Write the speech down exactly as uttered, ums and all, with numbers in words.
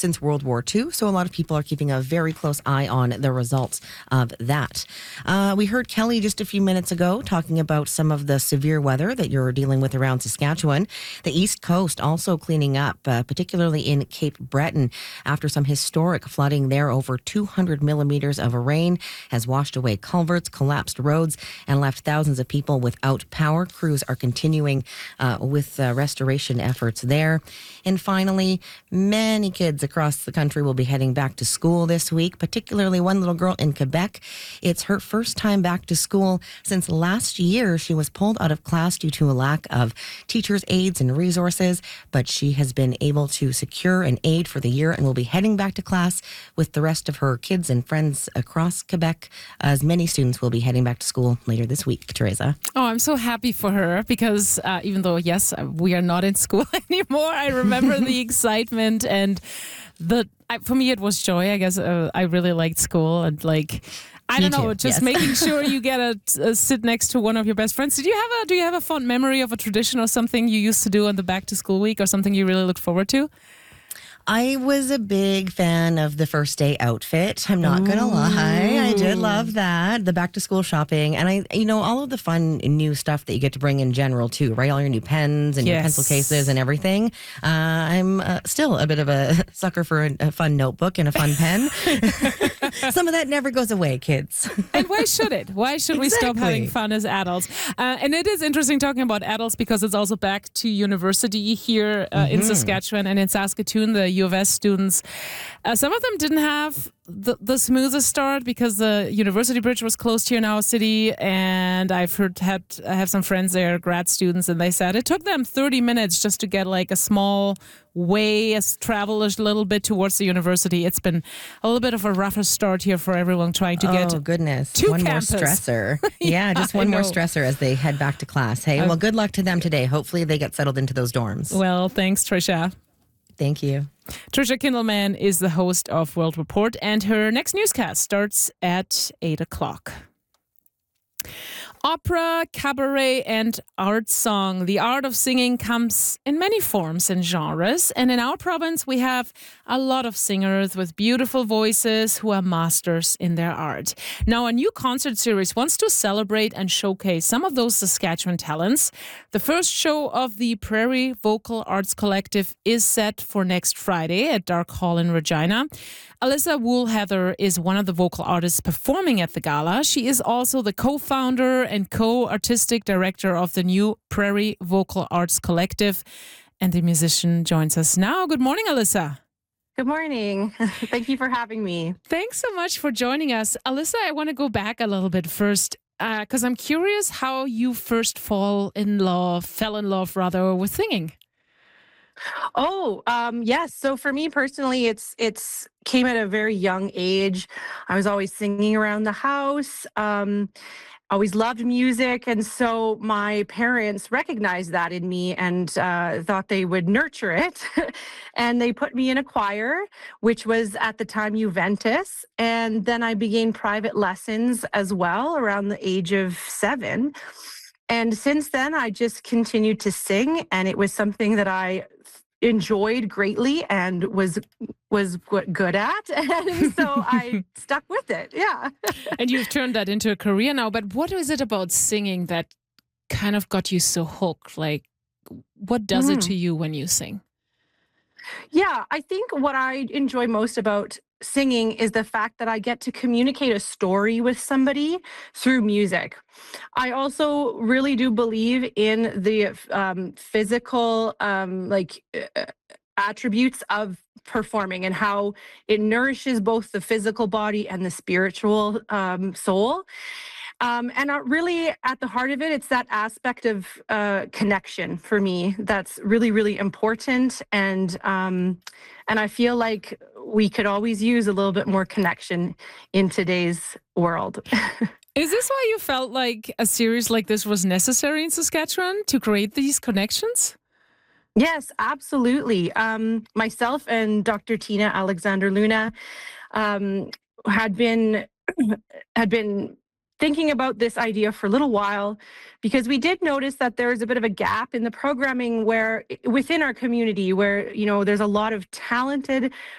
since World War Two. So a lot of people are keeping a very close eye on the results of that. Uh, we heard Kelly just a few minutes ago talking about some of the severe weather that you're dealing with around Saskatchewan. The East Coast also cleaning up, uh, particularly in Cape Breton, after some historic flooding there. Over two hundred millimeters of rain has washed away culverts, collapsed roads, and left thousands of people without power. Crews are continuing uh, with uh, restoration efforts there. And finally, many kids across the country will be heading back to school this week, particularly one little girl in Quebec. It's her first time back to school since last year. She was pulled out of class due to a lack of teachers' aides and resources, but she has been able to secure an aide for the year and will be heading back to class with the rest of her kids and friends across Quebec, as many students will be heading back to school later this week. Teresa. Oh, I'm so happy for her because uh, even though, yes, we are not in school anymore, I remember the excitement and the, I, for me, it was joy. I guess uh, I really liked school and like, I Me don't know, too, just yes. making sure you get a, a sit next to one of your best friends. Did you have a, do you have a fond memory of a tradition or something you used to do on the back to school week or something you really looked forward to? I was a big fan of the first day outfit. I'm not going to lie. I did love that. The back to school shopping. And I, you know, all of the fun new stuff that you get to bring in general too, right? All your new pens and Yes. your pencil cases and everything. Uh, I'm uh, still a bit of a sucker for a, a fun notebook and a fun pen. Some of that never goes away, kids. And why should it? Why should we stop Exactly. having fun as adults? Uh, and it is interesting talking about adults because it's also back to university here uh, in Saskatchewan and in Saskatoon. The U of S students, uh, some of them didn't have the, the smoothest start because the university bridge was closed here in our city. And I've heard had I have some friends there, grad students, and they said it took them thirty minutes just to get like a small way, as travel a little bit towards the university. It's been a little bit of a rougher start here for everyone trying to get oh, goodness. to one campus. more stressor. yeah, Yeah, just I one more know. stressor as they head back to class. Hey, well, good luck to them today. Hopefully they get settled into those dorms. Well, thanks, Trisha. Thank you. Trisha Kindleman is the host of World Report, and her next newscast starts at eight o'clock. Opera, cabaret, and art song. The art of singing comes in many forms and genres. And in our province, we have a lot of singers with beautiful voices who are masters in their art. Now, a new concert series wants to celebrate and showcase some of those Saskatchewan talents. The first show of the Prairie Vocal Arts Collective is set for next Friday at Dark Hall in Regina. Alyssa Woolheather is one of the vocal artists performing at the gala. She is also the co-founder and co-artistic director of the new Prairie Vocal Arts Collective. And the musician joins us now. Good morning, Alyssa. Good morning. Thank you for having me. Thanks so much for joining us. Alyssa, I want to go back a little bit first because uh, I'm curious how you first fall in love, fell in love rather, with singing. Oh, um, yes. So for me personally, it's it's came at a very young age. I was always singing around the house. Um, always loved music, and so my parents recognized that in me and uh, thought they would nurture it, and they put me in a choir, which was at the time Juventus, and then I began private lessons as well around the age of seven. And since then, I just continued to sing, and it was something that I enjoyed greatly and was was good at, and so I stuck with it. Yeah. And you've turned that into a career now. But what is it about singing that kind of got you so hooked? Like, what does mm. it to you when you sing? Yeah, I think what I enjoy most about singing is the fact that I get to communicate a story with somebody through music. I also really do believe in the um, physical, um, like, uh, attributes of performing and how it nourishes both the physical body and the spiritual um, soul. Um, and uh, really, at the heart of it, it's that aspect of uh, connection for me that's really, really important. And um, and I feel like we could always use a little bit more connection in today's world. Is this why you felt like a series like this was necessary in Saskatchewan to create these connections? Yes, absolutely. Um, myself and Doctor Tina Alexander Luna um, had been had been. thinking about this idea for a little while, because we did notice that there's a bit of a gap in the programming where within our community where, you know, there's a lot of talented